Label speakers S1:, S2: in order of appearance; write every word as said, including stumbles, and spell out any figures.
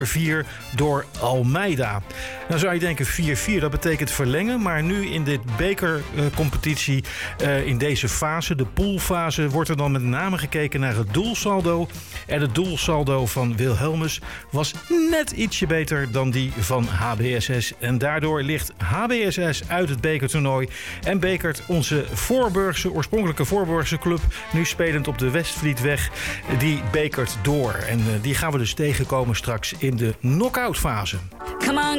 S1: vier door Almeida. Dan zou je denken vier vier, dat betekent verlengen. Maar nu in dit bekercompetitie, uh, in deze fase, de poolfase, wordt er dan met name gekeken naar het doelsaldo. En het doelsaldo van Wilhelmus was net ietsje beter dan die van H B S S. En daardoor ligt H B S S uit het bekertoernooi. En bekert onze Voorburgse, oorspronkelijke Voorburgse club, nu spelend op de Westvlietweg, die bekert door. En uh, die gaan we dus tegenkomen straks in de knock-out fase.
S2: Come on,